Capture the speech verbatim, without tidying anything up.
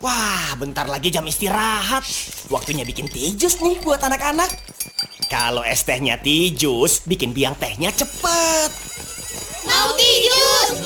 Wah, bentar lagi jam istirahat. Waktunya bikin tijus nih buat anak-anak. Kalau es tehnya tijus, bikin biang tehnya cepet. Mau tijus!